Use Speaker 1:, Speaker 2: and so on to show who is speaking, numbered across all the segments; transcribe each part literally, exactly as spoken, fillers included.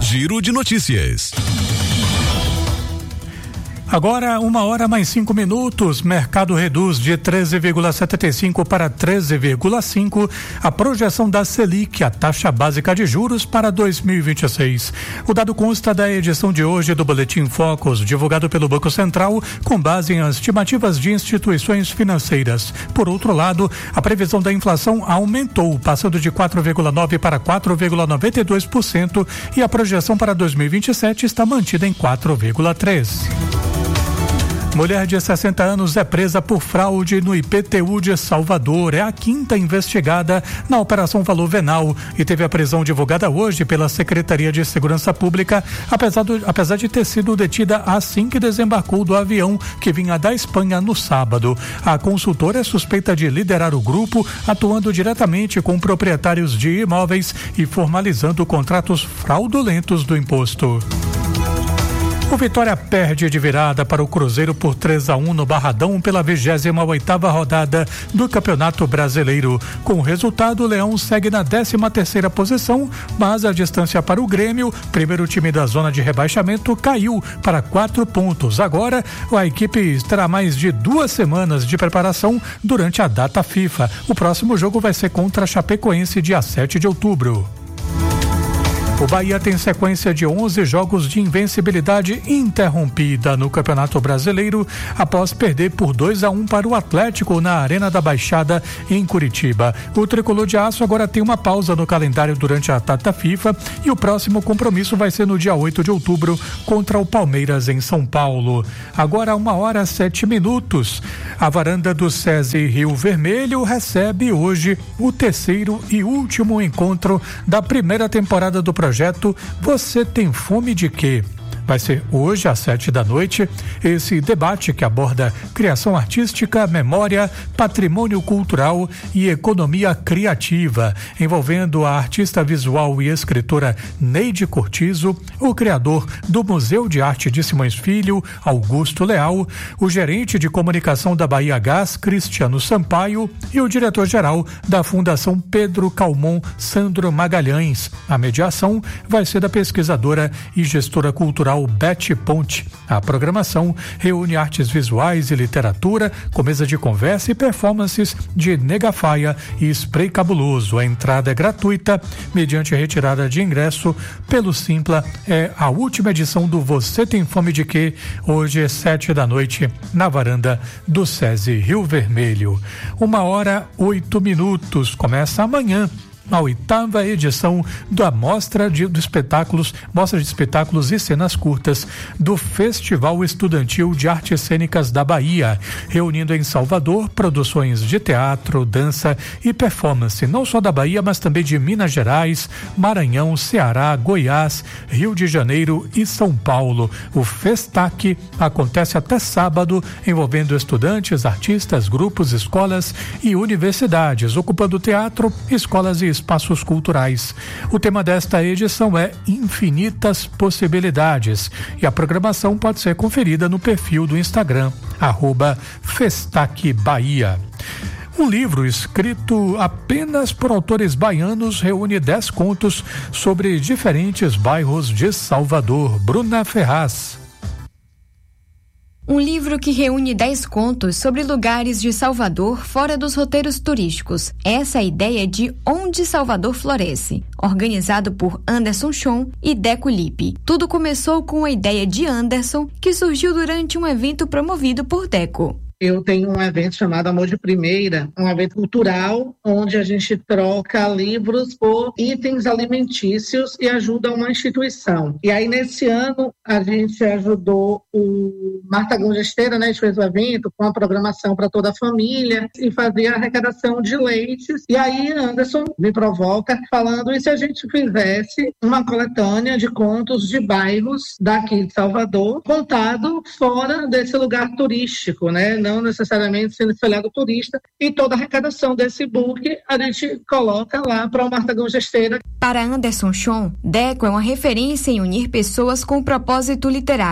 Speaker 1: Giro de Notícias.
Speaker 2: Agora, uma hora mais cinco minutos, mercado reduz de treze vírgula setenta e cinco para treze vírgula cinco a projeção da Selic, a taxa básica de juros para dois mil e vinte e seis. O dado consta da edição de hoje do Boletim Focus, divulgado pelo Banco Central, com base em estimativas de instituições financeiras. Por outro lado, a previsão da inflação aumentou, passando de quatro vírgula nove por cento para quatro vírgula noventa e dois por cento e a projeção para dois mil e vinte e sete está mantida em quatro vírgula três por cento. Mulher de sessenta anos é presa por fraude no I P T U de Salvador. É a quinta investigada na Operação Valor Venal e teve a prisão divulgada hoje pela Secretaria de Segurança Pública, apesar, do, apesar de ter sido detida assim que desembarcou do avião que vinha da Espanha no sábado. A consultora é suspeita de liderar o grupo, atuando diretamente com proprietários de imóveis e formalizando contratos fraudulentos do imposto. O Vitória perde de virada para o Cruzeiro por três a um no Barradão pela vigésima oitava rodada do Campeonato Brasileiro. Com o resultado, o Leão segue na décima terceira posição, mas a distância para o Grêmio, primeiro time da zona de rebaixamento, caiu para quatro pontos. Agora, a equipe terá mais de duas semanas de preparação durante a data FIFA. O próximo jogo vai ser contra a Chapecoense, dia sete de outubro. O Bahia tem sequência de onze jogos de invencibilidade interrompida no Campeonato Brasileiro após perder por dois a um para o Atlético na Arena da Baixada, em Curitiba. O tricolor de aço agora tem uma pausa no calendário durante a data FIFA e o próximo compromisso vai ser no dia oito de outubro contra o Palmeiras, em São Paulo. Agora, uma hora sete minutos. A varanda do SESI Rio Vermelho recebe hoje o terceiro e último encontro da primeira temporada do projeto Projeto Você Tem Fome de Quê? Vai ser hoje às sete da noite esse debate que aborda criação artística, memória, patrimônio cultural e economia criativa, envolvendo a artista visual e escritora Neide Cortizo, o criador do Museu de Arte de Simões Filho, Augusto Leal, o gerente de comunicação da Bahia Gás, Cristiano Sampaio, e o diretor-geral da Fundação Pedro Calmon, Sandro Magalhães. A mediação vai ser da pesquisadora e gestora cultural Beth Ponte. A programação reúne artes visuais e literatura, com mesa de conversa e performances de Nega Faia e Spray Cabuloso. A entrada é gratuita, mediante retirada de ingresso pelo Simpla. É a última edição do Você Tem Fome de Quê? Hoje é sete da noite, na varanda do SESI Rio Vermelho. Uma hora, oito minutos. Começa amanhã a oitava edição da Mostra de, de Espetáculos, Mostra de Espetáculos e Cenas Curtas do Festival Estudantil de Artes Cênicas da Bahia, reunindo em Salvador produções de teatro, dança e performance, não só da Bahia, mas também de Minas Gerais, Maranhão, Ceará, Goiás, Rio de Janeiro e São Paulo. O Festac acontece até sábado, envolvendo estudantes, artistas, grupos, escolas e universidades, ocupando teatro, escolas e espaços culturais. O tema desta edição é Infinitas Possibilidades e a programação pode ser conferida no perfil do Instagram, arroba Festac Bahia. Um livro escrito apenas por autores baianos reúne dez contos sobre diferentes bairros de Salvador. Bruna Ferraz.
Speaker 3: Um livro que reúne dez contos sobre lugares de Salvador fora dos roteiros turísticos. Essa é a ideia de Onde Salvador Floresce, organizado por Anderson Chon e Deco Lippe. Tudo começou com a ideia de Anderson, que surgiu durante um evento promovido por Deco.
Speaker 4: Eu tenho um evento chamado Amor de Primeira, um evento cultural, onde a gente troca livros por itens alimentícios e ajuda uma instituição. E aí, nesse ano, a gente ajudou o Martagão Gesteira, né? A gente fez o evento com a programação para toda a família e fazia a arrecadação de leites. E aí, Anderson me provoca falando, e se a gente fizesse uma coletânea de contos de bairros daqui de Salvador, contado fora desse lugar turístico, né? Não necessariamente sendo filiado turista, e toda a arrecadação desse book a gente coloca lá para o Martagão Gesteira.
Speaker 3: Para Anderson Chon, Deco é uma referência em unir pessoas com propósito literário.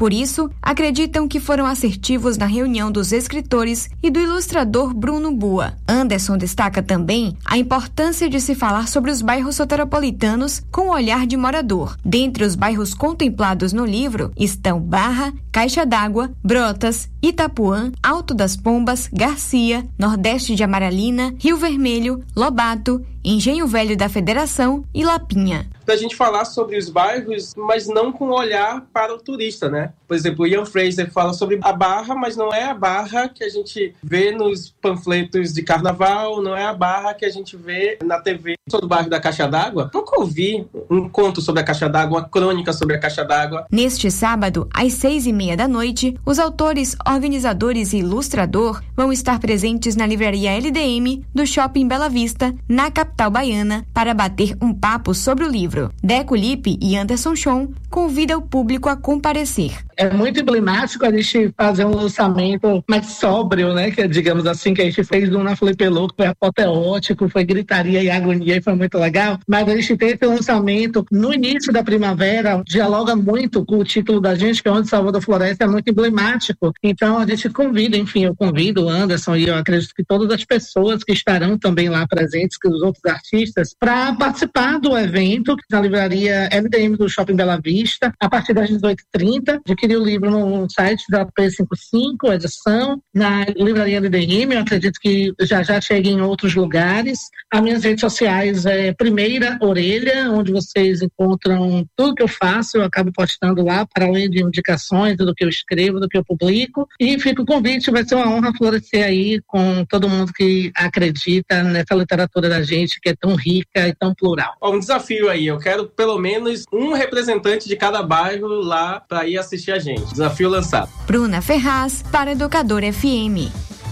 Speaker 3: Por isso, acreditam que foram assertivos na reunião dos escritores e do ilustrador Bruno Bua. Anderson destaca também a importância de se falar sobre os bairros soteropolitanos com o olhar de morador. Dentre os bairros contemplados no livro estão Barra, Caixa d'Água, Brotas, Itapuã, Alto das Pombas, Garcia, Nordeste de Amaralina, Rio Vermelho, Lobato, Engenho Velho da Federação e Lapinha.
Speaker 1: Pra gente falar sobre os bairros, mas não com olhar para o turista, né? Por exemplo, o Ian Fraser fala sobre a Barra, mas não é a Barra que a gente vê nos panfletos de carnaval, não é a Barra que a gente vê na T V. Sobre o bairro da Caixa d'Água, nunca ouvi um conto sobre a Caixa d'Água, uma crônica sobre a Caixa d'Água.
Speaker 3: Neste sábado, às seis e meia da noite, os autores, organizadores e ilustrador vão estar presentes na livraria L D M do Shopping Bela Vista, na capital baiana, para bater um papo sobre o livro. Deco Lippe e Anderson Chon convidam o público a comparecer.
Speaker 4: É muito emblemático a gente fazer um lançamento mais sóbrio, né? Que digamos assim, que a gente fez do Na Felipe Louco, foi apoteótico, foi gritaria e agonia e foi muito legal. Mas a gente teve esse lançamento no início da primavera, dialoga muito com o título da gente, que é Onde Salvador Floresce, é muito emblemático. Então a gente convida, enfim, eu convido o Anderson e eu acredito que todas as pessoas que estarão também lá presentes, que os outros artistas, para participar do evento, que na livraria L D M do Shopping Bela Vista, a partir das dezoito e trinta. Adquiri o livro no site da P cinquenta e cinco, edição, na livraria L D M, eu acredito que já já chega em outros lugares. As minhas redes sociais é Primeira Orelha, onde vocês encontram tudo que eu faço, eu acabo postando lá, para além de indicações do que eu escrevo, do que eu publico. E fica o convite, vai ser uma honra florescer aí com todo mundo que acredita nessa literatura da gente, que é tão rica e tão plural.
Speaker 1: Um desafio aí, eu quero pelo menos um representante de cada bairro lá para ir assistir a gente. Desafio lançado.
Speaker 3: Bruna Ferraz, para Educador F M.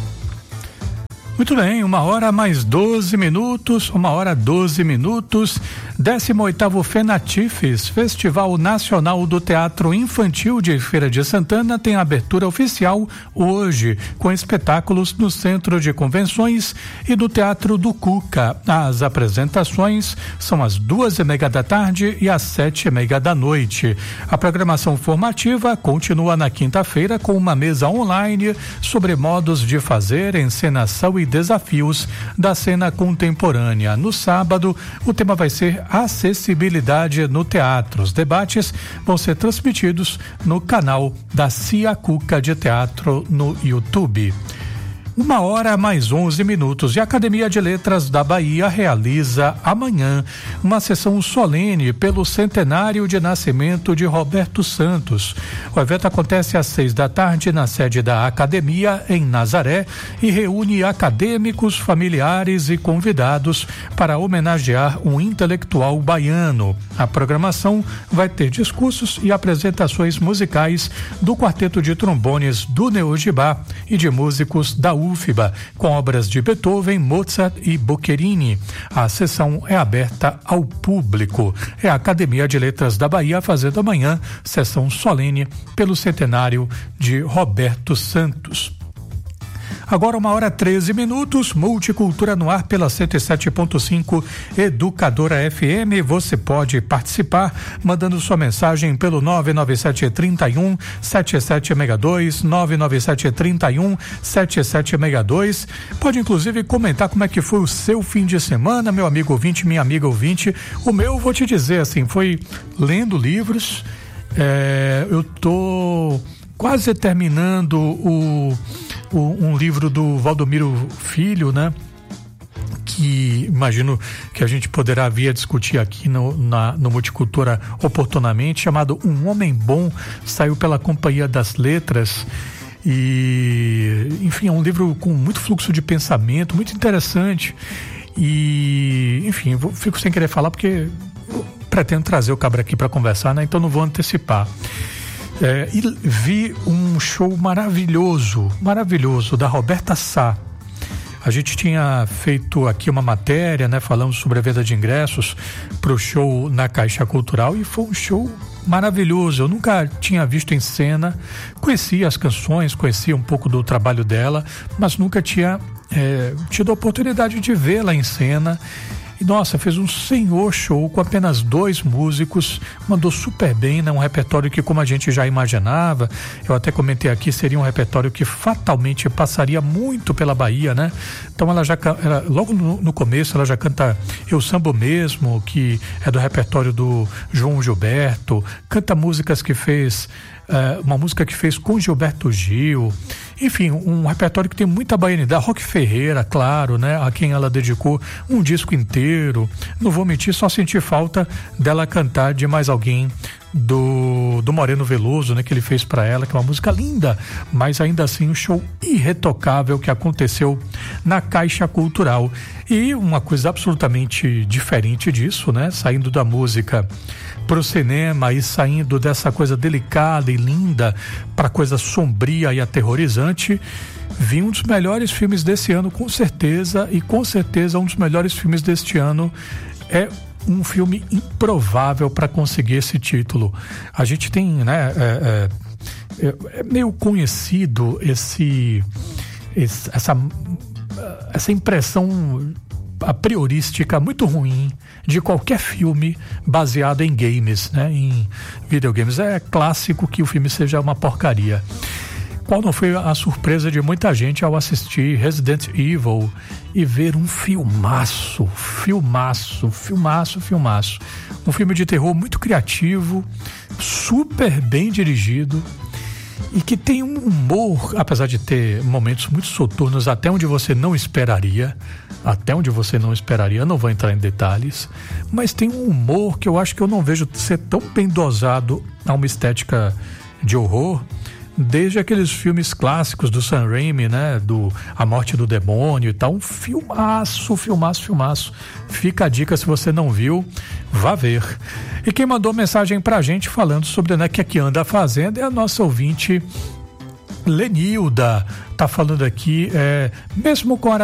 Speaker 2: Muito bem, uma hora mais doze minutos, uma hora doze minutos, décimo oitavo FENATIFES, Festival Nacional do Teatro Infantil de Feira de Santana, tem abertura oficial hoje, com espetáculos no Centro de Convenções e do Teatro do Cuca. As apresentações são às duas e meia da tarde e às sete e meia da noite. A programação formativa continua na quinta-feira com uma mesa online sobre modos de fazer, encenação e desafios da cena contemporânea. No sábado, o tema vai ser acessibilidade no teatro. Os debates vão ser transmitidos no canal da Cia Cuca de Teatro no YouTube. Uma hora mais onze minutos e a Academia de Letras da Bahia realiza amanhã uma sessão solene pelo centenário de nascimento de Roberto Santos. O evento acontece às seis da tarde na sede da Academia em Nazaré e reúne acadêmicos, familiares e convidados para homenagear um intelectual baiano. A programação vai ter discursos e apresentações musicais do quarteto de trombones do Neogibá e de músicos da U F B A, com obras de Beethoven, Mozart e Boccherini. A sessão é aberta ao público. É a Academia de Letras da Bahia fazendo amanhã sessão solene pelo centenário de Roberto Santos. Agora uma hora treze minutos, Multicultura no ar pela cento e sete ponto cinco Educadora F M. Você pode participar mandando sua mensagem pelo nove nove sete três um sete sete seis dois, nove nove sete três um sete sete seis dois. Pode inclusive comentar como é que foi o seu fim de semana, meu amigo ouvinte, minha amiga ouvinte. O meu, vou te dizer assim, foi lendo livros. É, eu tô quase terminando o O, um livro do Valdomiro Filho, né? Que imagino que a gente poderá vir a discutir aqui no, na, no Multicultura oportunamente, chamado Um Homem Bom, saiu pela Companhia das Letras. E, enfim, é um livro com muito fluxo de pensamento, muito interessante. E, enfim, vou, fico sem querer falar porque pretendo trazer o cabra aqui para conversar, né? Então não vou antecipar. É, e vi um show maravilhoso, maravilhoso, da Roberta Sá. A gente tinha feito aqui uma matéria, né? Falamos sobre a venda de ingressos para o show na Caixa Cultural e foi um show maravilhoso. Eu nunca tinha visto em cena, conhecia as canções, conhecia um pouco do trabalho dela, mas nunca tinha é, tido a oportunidade de vê-la em cena. E nossa, fez um senhor show com apenas dois músicos, mandou super bem, né? Um repertório que, como a gente já imaginava, eu até comentei aqui, seria um repertório que fatalmente passaria muito pela Bahia, né? Então ela já, ela, logo no, no começo, ela já canta Eu Sambo Mesmo, que é do repertório do João Gilberto, canta músicas que fez, uh, uma música que fez com Gilberto Gil, enfim, um repertório que tem muita baianidade. Roque Ferreira, claro, né? A quem ela dedicou um disco inteiro. Não vou mentir, só senti falta dela cantar de mais alguém do, do Moreno Veloso, né? Que ele fez para ela, que é uma música linda, mas ainda assim um show irretocável que aconteceu na Caixa Cultural. E uma coisa absolutamente diferente disso, né? Saindo da música pro cinema e saindo dessa coisa delicada e linda para coisa sombria e aterrorizante, vi um dos melhores filmes desse ano, com certeza, e com certeza um dos melhores filmes deste ano é um filme improvável para conseguir esse título. A gente tem, né, é, é, é meio conhecido esse, esse essa, essa impressão a priorística muito ruim de qualquer filme baseado em games, né, em videogames. É clássico que o filme seja uma porcaria. Qual não foi a surpresa de muita gente ao assistir Resident Evil e ver um filmaço, filmaço, filmaço, filmaço. Um filme de terror muito criativo, super bem dirigido e que tem um humor, apesar de ter momentos muito soturnos, até onde você não esperaria, até onde você não esperaria, não vou entrar em detalhes, mas tem um humor que eu acho que eu não vejo ser tão bem dosado a uma estética de horror, desde aqueles filmes clássicos do Sam Raimi, né, do A Morte do Demônio e tal. Um filmaço, filmaço, filmaço. Fica a dica, se você não viu, vá ver. E quem mandou mensagem pra gente falando sobre, né, que aqui anda fazendo é a nossa ouvinte Lenilda. Tá falando aqui, é, mesmo com a